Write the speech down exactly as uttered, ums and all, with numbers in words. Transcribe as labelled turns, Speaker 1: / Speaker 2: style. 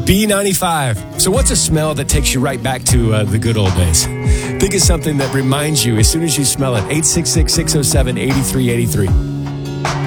Speaker 1: B ninety-five. So what's a smell that takes you right back to uh, the good old days? Think of something that reminds you as soon as you smell it. eight six six, six oh seven, eight three eight three.